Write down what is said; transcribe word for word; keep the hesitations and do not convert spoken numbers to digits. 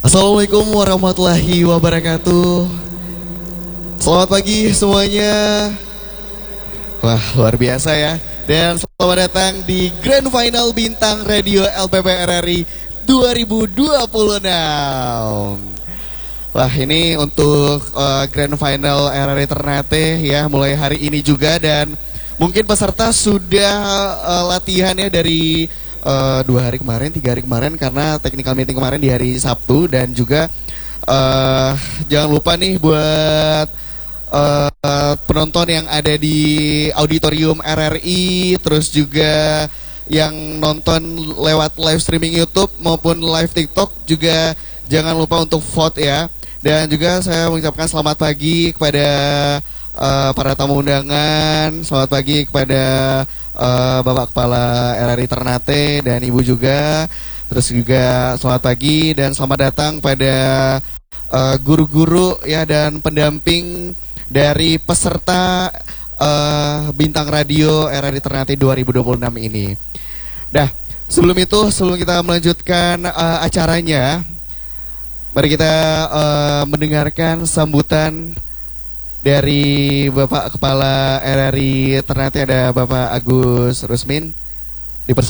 Assalamualaikum warahmatullahi wabarakatuh. Selamat pagi semuanya. Wah, luar biasa ya. Dan selamat datang di Grand Final Bintang Radio L P P R R I dua ribu dua puluh enam. Wah, ini untuk uh, Grand Final R R I Ternate ya, mulai hari ini juga. Dan mungkin peserta sudah uh, latihan ya dari uh, dua hari kemarin, tiga hari kemarin, karena technical meeting kemarin di hari Sabtu. Dan juga uh, jangan lupa nih buat uh, penonton yang ada di auditorium R R I, terus juga yang nonton lewat live streaming YouTube maupun live TikTok juga jangan lupa untuk vote ya. Dan juga saya mengucapkan selamat pagi kepada uh, para tamu undangan, selamat pagi kepada uh, Bapak Kepala R R I Ternate dan Ibu juga. Terus juga selamat pagi dan selamat datang pada uh, guru-guru ya dan pendamping dari peserta uh, Bintang Radio R R I Ternate dua ribu dua puluh enam ini. Dah, sebelum itu, sebelum kita melanjutkan uh, acaranya, mari kita uh, mendengarkan sambutan dari Bapak Kepala R R I Ternate, ada Bapak Agus Rusmin.